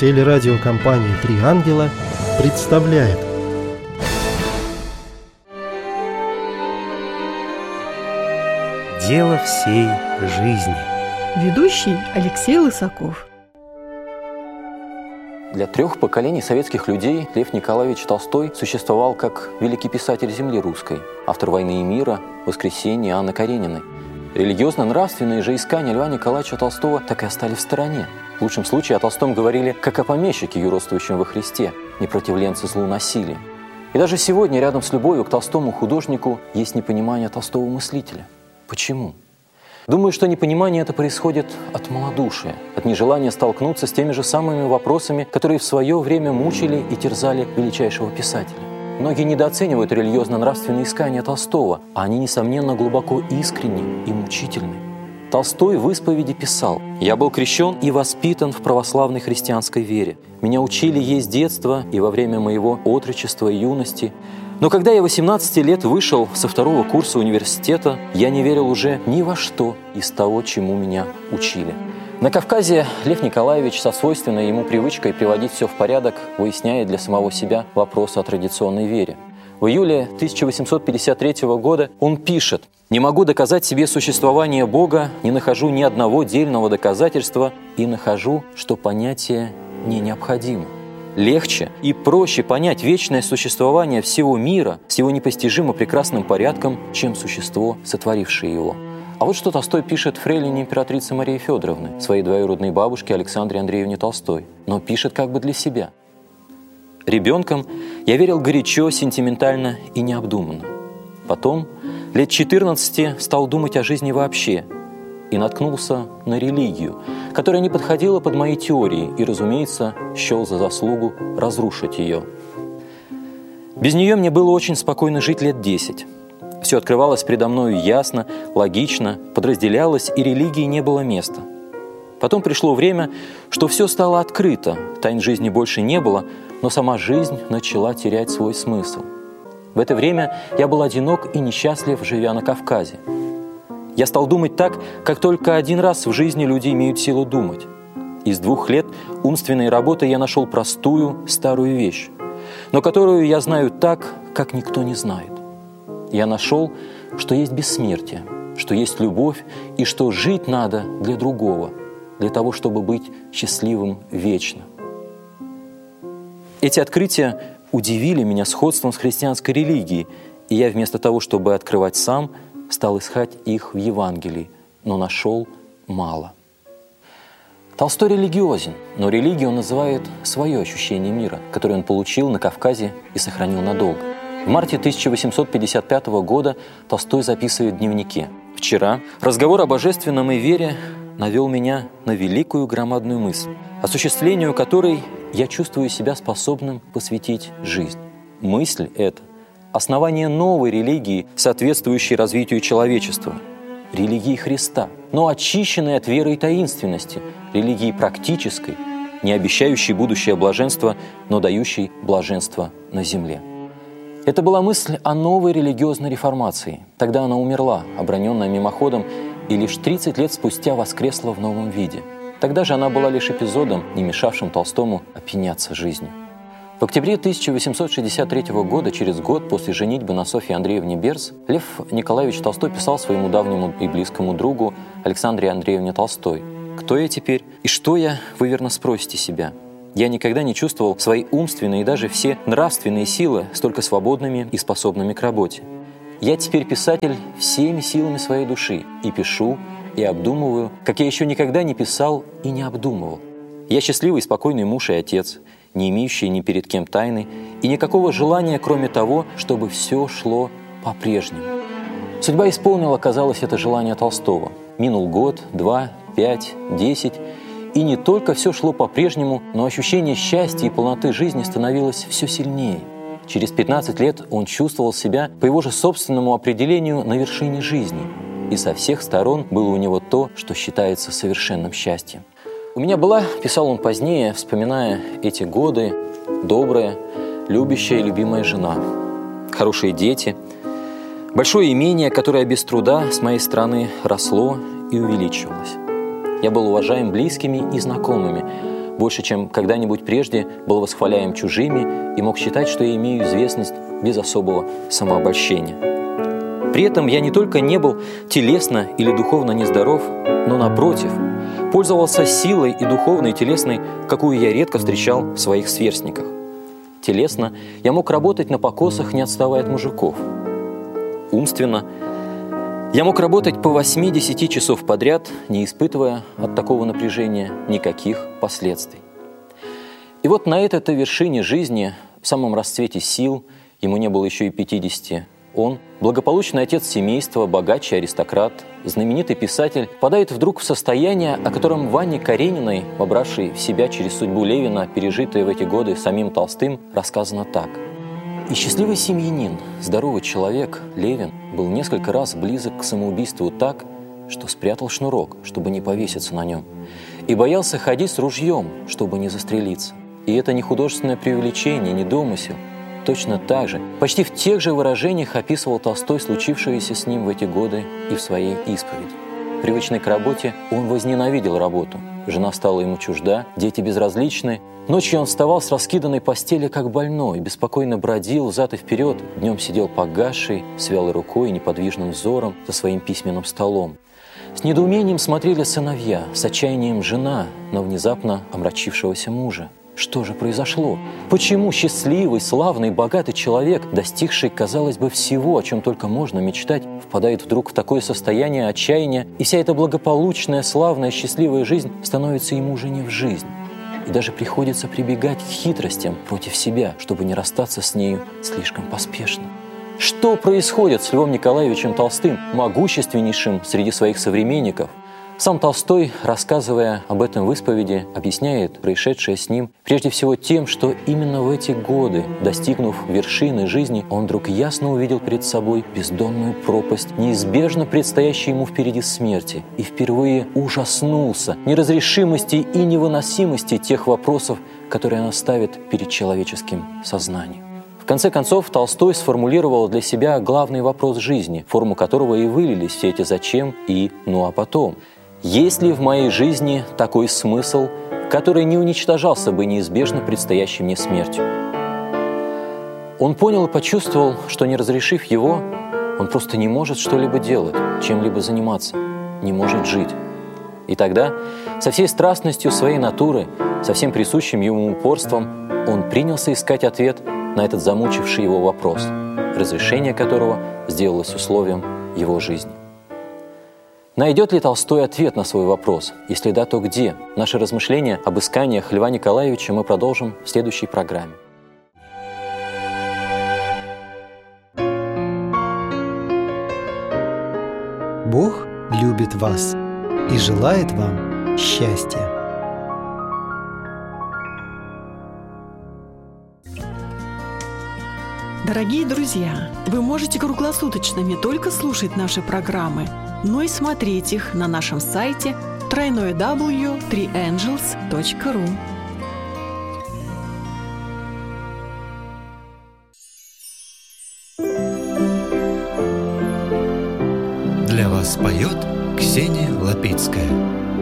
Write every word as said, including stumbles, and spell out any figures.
Телерадиокомпания «Три ангела» представляет. Дело всей жизни. Ведущий Алексей Лысаков. Для трех поколений советских людей Лев Николаевич Толстой существовал как великий писатель земли русской, автор «Войны и мира», «Воскресенья» Анны Карениной. Религиозно-нравственные же искания Льва Николаевича Толстого так и остались в стороне. В лучшем случае о Толстом говорили как о помещике, юродствующем во Христе, непротивленце злу насилия. И даже сегодня рядом с любовью к Толстому художнику есть непонимание Толстого мыслителя. Почему? Думаю, что непонимание это происходит от малодушия, от нежелания столкнуться с теми же самыми вопросами, которые в свое время мучили и терзали величайшего писателя. Многие недооценивают религиозно-нравственные искания Толстого, а они, несомненно, глубоко искренни и мучительны. Толстой в исповеди писал: «Я был крещен и воспитан в православной христианской вере. Меня учили есть детства и во время моего отрочества и юности. Но когда я восемнадцати лет вышел со второго курса университета, я не верил уже ни во что из того, чему меня учили». На Кавказе Лев Николаевич со свойственной ему привычкой приводить все в порядок выясняет для самого себя вопрос о традиционной вере. В июле тысяча восемьсот пятьдесят третьего года он пишет: «Не могу доказать себе существование Бога, не нахожу ни одного дельного доказательства и нахожу, что понятие не необходимо. Легче и проще понять вечное существование всего мира с его непостижимо прекрасным порядком, чем существо, сотворившее его». А вот что Толстой пишет фрейлине императрицы Марии Федоровны, своей двоюродной бабушке Александре Андреевне Толстой, но пишет как бы для себя. «Ребенком я верил горячо, сентиментально и необдуманно. Потом, лет четырнадцати, стал думать о жизни вообще и наткнулся на религию, которая не подходила под мои теории и, разумеется, счел за заслугу разрушить ее. Без нее мне было очень спокойно жить лет десять. Все открывалось предо мною ясно, логично, подразделялось, и религии не было места. Потом пришло время, что все стало открыто, тайн жизни больше не было, но сама жизнь начала терять свой смысл. В это время я был одинок и несчастлив, живя на Кавказе. Я стал думать так, как только один раз в жизни люди имеют силу думать. Из двух лет умственной работы я нашел простую, старую вещь, но которую я знаю так, как никто не знает. Я нашел, что есть бессмертие, что есть любовь и что жить надо для другого, для того, чтобы быть счастливым вечно». Эти открытия удивили меня сходством с христианской религией, и я вместо того, чтобы открывать сам, стал искать их в Евангелии, но нашел мало. Толстой религиозен, но религию он называет свое ощущение мира, которое он получил на Кавказе и сохранил надолго. В марте тысяча восемьсот пятьдесят пятого года Толстой записывает в дневнике: «Вчера разговор о божественном и вере навел меня на великую громадную мысль, осуществлению которой я чувствую себя способным посвятить жизнь. Мысль эта – основание новой религии, соответствующей развитию человечества, религии Христа, но очищенной от веры и таинственности, религии практической, не обещающей будущее блаженство, но дающей блаженство на земле». Это была мысль о новой религиозной реформации. Тогда она умерла, оброненная мимоходом, и лишь тридцать лет спустя воскресла в новом виде. Тогда же она была лишь эпизодом, не мешавшим Толстому опьяняться жизнью. В октябре тысяча восемьсот шестьдесят третьего года, через год после женитьбы на Софье Андреевне Берз, Лев Николаевич Толстой писал своему давнему и близкому другу Александре Андреевне Толстой: «Кто я теперь и что я, вы верно спросите себя. Я никогда не чувствовал свои умственные и даже все нравственные силы столько свободными и способными к работе. Я теперь писатель всеми силами своей души и пишу, и обдумываю, как я еще никогда не писал и не обдумывал. Я счастливый и спокойный муж и отец, не имеющий ни перед кем тайны и никакого желания, кроме того, чтобы все шло по-прежнему». Судьба исполнила, казалось, это желание Толстого. Минул год, два, пять, десять, и не только все шло по-прежнему, но ощущение счастья и полноты жизни становилось все сильнее. Через пятнадцать лет он чувствовал себя, по его же собственному определению, на вершине жизни. И со всех сторон было у него то, что считается совершенным счастьем. «У меня была, — писал он позднее, вспоминая эти годы, — добрая, любящая и любимая жена, хорошие дети, большое имение, которое без труда с моей стороны росло и увеличивалось. Я был уважаем близкими и знакомыми. больше, чем когда-нибудь прежде, был восхваляем чужими и мог считать, что я имею известность без особого самообольщения. При этом я не только не был телесно или духовно нездоров, но, напротив, пользовался силой и духовной, и телесной, какую я редко встречал в своих сверстниках. Телесно я мог работать на покосах, не отставая от мужиков. Умственно я мог работать по восьми-десяти часов подряд, не испытывая от такого напряжения никаких последствий. И вот на этой вершине жизни, в самом расцвете сил, ему не было еще и пятидесяти, он, благополучный отец семейства, богач и аристократ, знаменитый писатель, попадает вдруг в состояние, о котором Ване Карениной, вобравшей в себя через судьбу Левина, пережитое в эти годы самим Толстым, рассказано так. И счастливый семьянин, здоровый человек, Левин, был несколько раз близок к самоубийству так, что спрятал шнурок, чтобы не повеситься на нем, и боялся ходить с ружьем, чтобы не застрелиться. И это не художественное преувеличение, не домысел. Точно так же, почти в тех же выражениях описывал Толстой случившееся с ним в эти годы и в своей исповеди. Привычный к работе, он возненавидел работу. Жена стала ему чужда, дети безразличны. Ночью он вставал с раскиданной постели, как больной, беспокойно бродил взад и вперед, днем сидел погасший, с вялой рукой и неподвижным взором за своим письменным столом. С недоумением смотрели сыновья, с отчаянием жена на внезапно омрачившегося мужа. Что же произошло? Почему счастливый, славный, богатый человек, достигший, казалось бы, всего, о чем только можно мечтать, впадает вдруг в такое состояние отчаяния, и вся эта благополучная, славная, счастливая жизнь становится ему уже не в жизнь? И даже приходится прибегать к хитростям против себя, чтобы не расстаться с нею слишком поспешно. Что происходит с Львом Николаевичем Толстым, могущественнейшим среди своих современников? Сам Толстой, рассказывая об этом в исповеди, объясняет происшедшее с ним прежде всего тем, что именно в эти годы, достигнув вершины жизни, он вдруг ясно увидел перед собой бездонную пропасть, неизбежно предстоящей ему впереди смерти, и впервые ужаснулся неразрешимости и невыносимости тех вопросов, которые она ставит перед человеческим сознанием. В конце концов, Толстой сформулировал для себя главный вопрос жизни, в форму которого и вылились все эти «зачем» и «ну а потом». Есть ли в моей жизни такой смысл, который не уничтожался бы неизбежно предстоящей мне смертью? Он понял и почувствовал, что не разрешив его, он просто не может что-либо делать, чем-либо заниматься, не может жить. И тогда, со всей страстностью своей натуры, со всем присущим ему упорством, он принялся искать ответ на этот замучивший его вопрос, разрешение которого сделалось условием его жизни. Найдет ли Толстой ответ на свой вопрос? Если да, то где? Наши размышления об исканиях Льва Николаевича мы продолжим в следующей программе. Бог любит вас и желает вам счастья. Дорогие друзья, вы можете круглосуточно не только слушать наши программы, но и смотреть их на нашем сайте дабл ю дабл ю дабл ю точка три энджелс точка ру. Для вас поет Ксения Лапицкая.